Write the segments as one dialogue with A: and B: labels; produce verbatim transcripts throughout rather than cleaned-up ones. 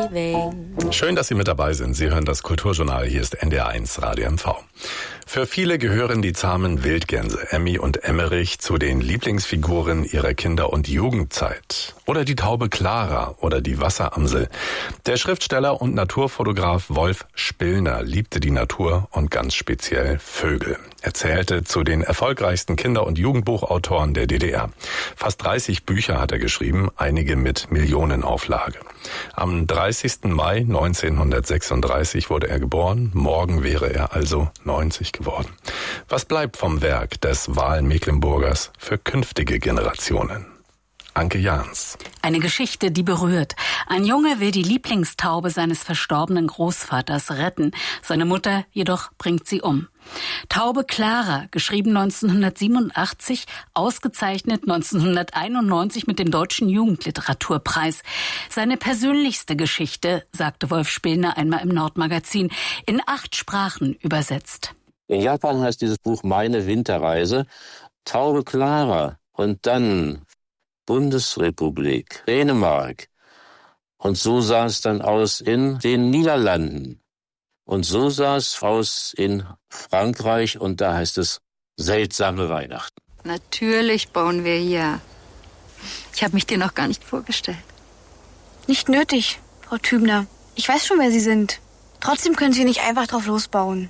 A: leaving.
B: Schön, dass Sie mit dabei sind. Sie hören das Kulturjournal. Hier ist N D R eins Radio M V. Für viele gehören die zahmen Wildgänse Emmy und Emmerich zu den Lieblingsfiguren ihrer Kinder- und Jugendzeit. Oder die Taube Clara oder die Wasseramsel. Der Schriftsteller und Naturfotograf Wolf Spillner liebte die Natur und ganz speziell Vögel. Er zählte zu den erfolgreichsten Kinder- und Jugendbuchautoren der D D R. Fast dreißig Bücher hat er geschrieben, einige mit Millionenauflage. Am dreißigsten Mai neunzehnhundertsechsunddreißig wurde er geboren. Morgen wäre er also neunzig geworden. Was bleibt vom Werk des Wahlmecklenburgers für künftige Generationen? Anke Jahns.
C: Eine Geschichte, die berührt. Ein Junge will die Lieblingstaube seines verstorbenen Großvaters retten. Seine Mutter jedoch bringt sie um. Taube Clara, geschrieben neunzehnhundertsiebenundachtzig, ausgezeichnet neunzehnhunderteinundneunzig mit dem Deutschen Jugendliteraturpreis. Seine persönlichste Geschichte, sagte Wolf Spillner einmal im Nordmagazin, in acht Sprachen übersetzt.
D: In Japan heißt dieses Buch Meine Winterreise. Taube Clara und dann Bundesrepublik, Dänemark. Und so sah es dann aus in den Niederlanden. Und so sah es aus in Frankreich und da heißt es seltsame Weihnachten.
E: Natürlich bauen wir hier. Ich habe mich dir noch gar nicht vorgestellt.
F: Nicht nötig, Frau Thübner. Ich weiß schon, wer Sie sind. Trotzdem können Sie nicht einfach drauf losbauen.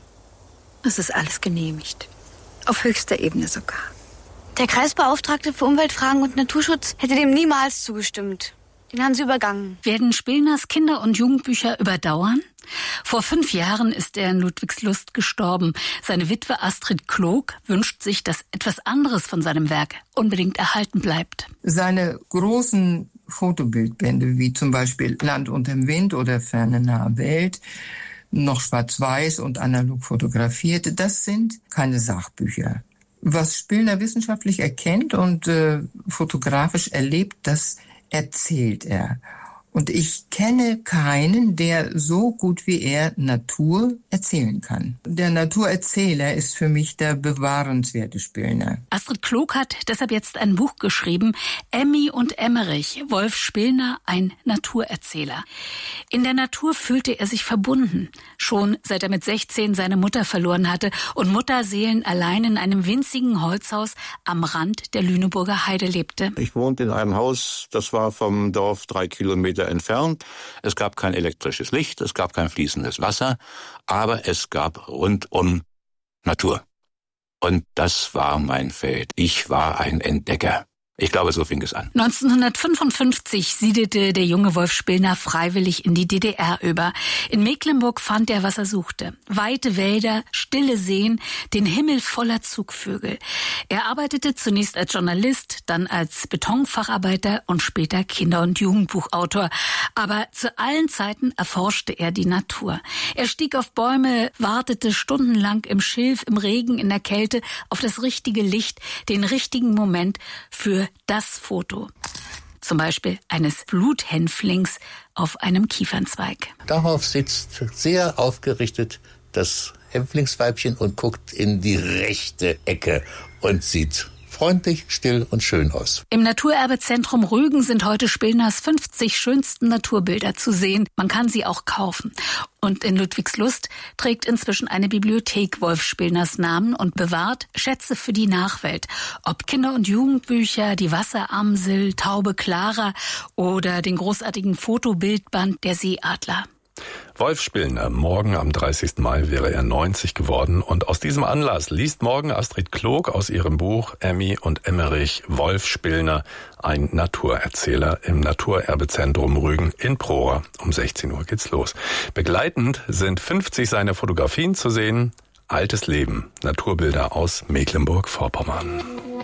E: Es ist alles genehmigt. Auf höchster Ebene sogar.
F: Der Kreisbeauftragte für Umweltfragen und Naturschutz hätte dem niemals zugestimmt. Den haben Sie übergangen.
C: Werden Spillners Kinder- und Jugendbücher überdauern? Vor fünf Jahren ist er in Ludwigslust gestorben. Seine Witwe Astrid Klog wünscht sich, dass etwas anderes von seinem Werk unbedingt erhalten bleibt.
G: Seine großen Fotobildbände, wie zum Beispiel Land unterm Wind oder Ferne nahe Welt, noch schwarz-weiß und analog fotografierte, das sind keine Sachbücher. Was Spillner wissenschaftlich erkennt und äh, fotografisch erlebt, das erzählt er. Und ich kenne keinen, der so gut wie er Natur erzählen kann. Der Naturerzähler ist für mich der bewahrenswerte Spillner.
C: Astrid Klog hat deshalb jetzt ein Buch geschrieben, Emmy und Emmerich, Wolf Spillner, ein Naturerzähler. In der Natur fühlte er sich verbunden, schon seit er mit sechzehn seine Mutter verloren hatte und Mutterseelen allein in einem winzigen Holzhaus am Rand der Lüneburger Heide lebte.
D: Ich wohnte in einem Haus, das war vom Dorf drei Kilometer entfernt. Es gab kein elektrisches Licht, es gab kein fließendes Wasser, aber es gab rundum Natur. Und das war mein Feld. Ich war ein Entdecker. Ich glaube, so fing es an.
C: neunzehnhundertfünfundfünfzig siedelte der junge Wolf Spillner freiwillig in die D D R über. In Mecklenburg fand er, was er suchte. Weite Wälder, stille Seen, den Himmel voller Zugvögel. Er arbeitete zunächst als Journalist, dann als Betonfacharbeiter und später Kinder- und Jugendbuchautor. Aber zu allen Zeiten erforschte er die Natur. Er stieg auf Bäume, wartete stundenlang im Schilf, im Regen, in der Kälte auf das richtige Licht, den richtigen Moment für das Foto. Zum Beispiel eines Bluthänflings auf einem Kiefernzweig.
H: Darauf sitzt sehr aufgerichtet das Hänflingsweibchen und guckt in die rechte Ecke und sieht freundlich, still und schön aus.
C: Im Naturerbezentrum Rügen sind heute Spillners fünfzig schönsten Naturbilder zu sehen. Man kann sie auch kaufen. Und in Ludwigslust trägt inzwischen eine Bibliothek Wolf Spillners Namen und bewahrt Schätze für die Nachwelt. Ob Kinder- und Jugendbücher, die Wasseramsel, Taube Clara oder den großartigen Fotobildband Der Seeadler.
B: Wolf Spillner, morgen am dreißigsten Mai wäre er neunzig geworden und aus diesem Anlass liest morgen Astrid Klog aus ihrem Buch Emmy und Emmerich Wolf Spillner, ein Naturerzähler im Naturerbezentrum Rügen in Proa. Um sechzehn Uhr geht's los. Begleitend sind fünfzig seiner Fotografien zu sehen. Altes Leben, Naturbilder aus Mecklenburg-Vorpommern.